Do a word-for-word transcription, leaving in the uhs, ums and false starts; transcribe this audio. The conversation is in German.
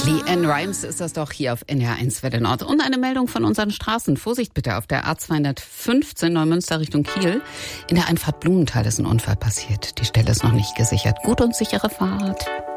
LeAnn Rimes ist das doch hier auf N D R eins Welle Nord. Und eine Meldung von unseren Straßen. Vorsicht bitte auf der A zweihundertfünfzehn Neumünster Richtung Kiel. In der Einfahrt Blumenthal ist ein Unfall passiert. Die Stelle ist noch nicht gesichert. Gut und sichere Fahrt.